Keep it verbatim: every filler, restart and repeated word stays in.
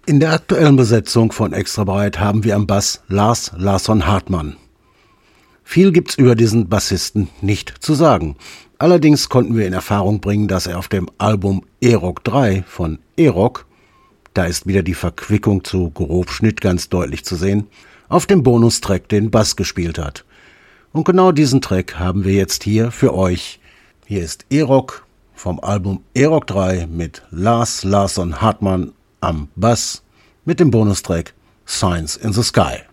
In der aktuellen Besetzung von Extra Breit haben wir am Bass Lars Larsson Hartmann. Viel gibt's über diesen Bassisten nicht zu sagen. Allerdings konnten wir in Erfahrung bringen, dass er auf dem Album E-Rock drei von E-Rock, da ist wieder die Verquickung zu Grobschnitt ganz deutlich zu sehen, auf dem Bonustrack den Bass gespielt hat. Und genau diesen Track haben wir jetzt hier für euch. Hier ist E-Rock vom Album E-Rock drei mit Lars Larsson Hartmann am Bass mit dem Bonustrack Signs in the Sky.